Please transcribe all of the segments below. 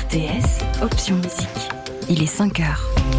RTS, option musique. Il est 5h.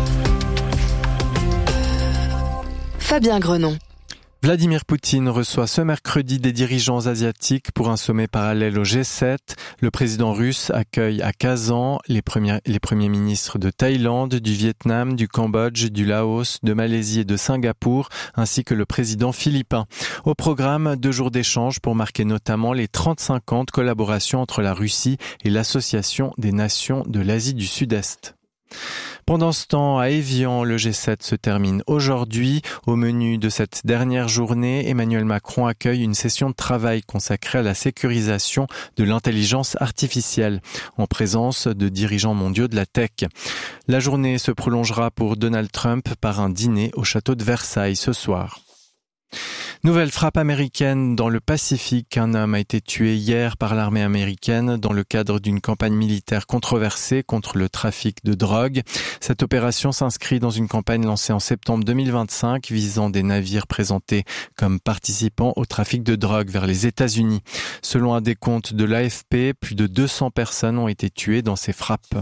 Fabien Grenon. Vladimir Poutine reçoit ce mercredi des dirigeants asiatiques pour un sommet parallèle au G7. Le président russe accueille à Kazan les premiers ministres de Thaïlande, du Vietnam, du Cambodge, du Laos, de Malaisie et de Singapour, ainsi que le président philippin. Au programme, 2 jours d'échanges pour marquer notamment les 35 ans de collaboration entre la Russie et l'Association des Nations de l'Asie du Sud-Est. Pendant ce temps, à Évian, le G7 se termine aujourd'hui. Au menu de cette dernière journée, Emmanuel Macron accueille une session de travail consacrée à la sécurisation de l'intelligence artificielle, en présence de dirigeants mondiaux de la tech. La journée se prolongera pour Donald Trump par un dîner au château de Versailles ce soir. Nouvelle frappe américaine dans le Pacifique. Un homme a été tué hier par l'armée américaine dans le cadre d'une campagne militaire controversée contre le trafic de drogue. Cette opération s'inscrit dans une campagne lancée en septembre 2025 visant des navires présentés comme participants au trafic de drogue vers les États-Unis. Selon un décompte de l'AFP, plus de 200 personnes ont été tuées dans ces frappes.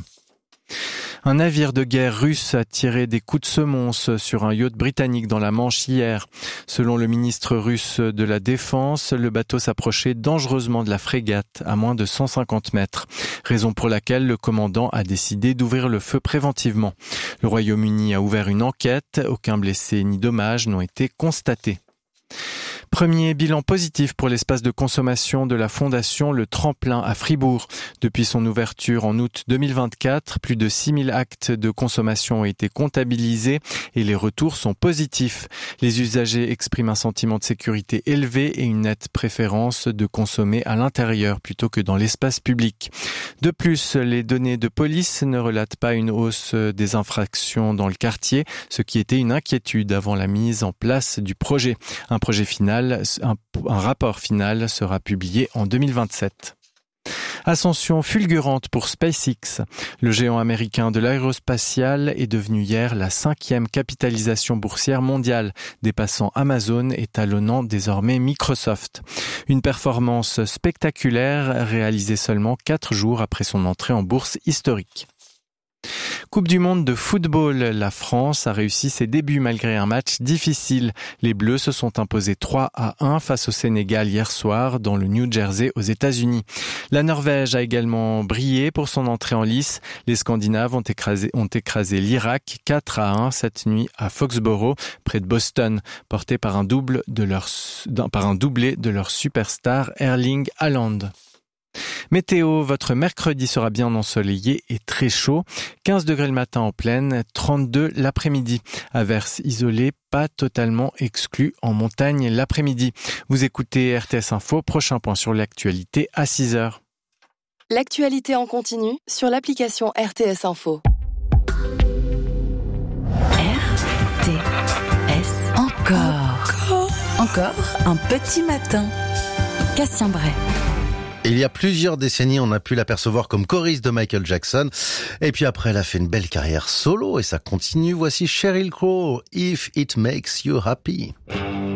Un navire de guerre russe a tiré des coups de semonce sur un yacht britannique dans la Manche hier. Selon le ministre russe de la Défense, le bateau s'approchait dangereusement de la frégate à moins de 150 mètres, raison pour laquelle le commandant a décidé d'ouvrir le feu préventivement. Le Royaume-Uni a ouvert une enquête, aucun blessé ni dommages n'ont été constatés. Premier bilan positif pour l'espace de consommation de la Fondation Le Tremplin à Fribourg. Depuis son ouverture en août 2024, plus de 6000 actes de consommation ont été comptabilisés et les retours sont positifs. Les usagers expriment un sentiment de sécurité élevé et une nette préférence de consommer à l'intérieur plutôt que dans l'espace public. De plus, les données de police ne relatent pas une hausse des infractions dans le quartier, ce qui était une inquiétude avant la mise en place du projet. Un rapport final sera publié en 2027. Ascension fulgurante pour SpaceX. Le géant américain de l'aérospatial est devenu hier la 5e capitalisation boursière mondiale, dépassant Amazon et talonnant désormais Microsoft. Une performance spectaculaire réalisée seulement 4 jours après son entrée en bourse historique. Coupe du monde de football, la France a réussi ses débuts malgré un match difficile. Les Bleus se sont imposés 3-1 face au Sénégal hier soir dans le New Jersey aux États-Unis. La Norvège a également brillé pour son entrée en lice. Les Scandinaves ont écrasé l'Irak 4-1 cette nuit à Foxborough, près de Boston, porté par un doublé de leur superstar Erling Haaland. Météo, votre mercredi sera bien ensoleillé et très chaud. 15 degrés le matin en plaine, 32 l'après-midi. Averses isolées, pas totalement exclues en montagne l'après-midi. Vous écoutez RTS Info, prochain point sur l'actualité à 6h. L'actualité en continu sur l'application RTS Info. RTS Encore un petit matin. Cassien Bray. Il y a plusieurs décennies, on a pu l'apercevoir comme choriste de Michael Jackson. Et puis après, elle a fait une belle carrière solo et ça continue. Voici Sheryl Crow, If It Makes You Happy.